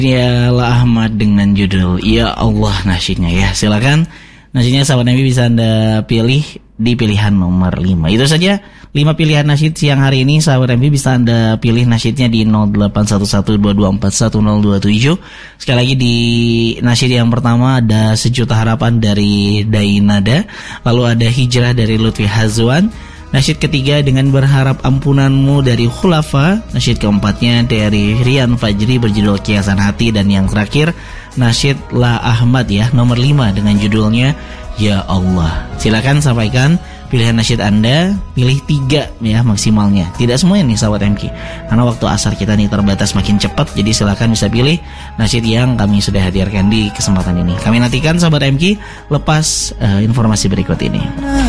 Ya La Ahmad dengan judul Ya Allah nasyidnya ya. Silakan nasyidnya sahabat MB bisa Anda pilih di pilihan nomor 5. Itu saja 5 pilihan nasyid siang hari ini. Sahabat MB bisa Anda pilih nasyidnya di 081122411027. Sekali lagi di nasyid yang pertama ada Sejuta Harapan dari Dainada, lalu ada Hijrah dari Lutfi Hazwan. Nasyid ketiga Dengan Berharap Ampunanmu dari Khulafa. Nasyid keempatnya dari Rian Fajri berjudul Kiasan Hati. Dan yang terakhir nasyid La Ahmad ya, nomor 5 dengan judulnya Ya Allah. Silakan sampaikan pilihan nasyid Anda, pilih 3 ya maksimalnya. Tidak semuanya nih sahabat MK, karena waktu asar kita nih terbatas makin cepat. Jadi silakan bisa pilih nasyid yang kami sudah hadirkan di kesempatan ini. Kami nantikan sahabat MK lepas informasi berikut ini.